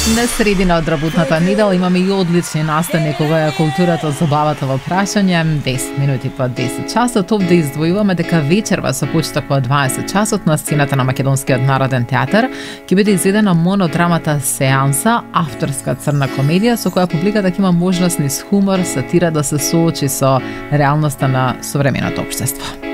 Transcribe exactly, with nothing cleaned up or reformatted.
На средина од работната недела имаме и одлични настани кога е културата, забавата во прашање, десет минути по десет часот. Овде издвојуваме дека вечерва со почеток во дваесет часот на сцената на Македонскиот народен театар ќе биде изведена монодрамата Сеанса, авторска црна комедија со која публиката ќе има можност низ хумор, сатира да се соочи со реалноста на современото општество.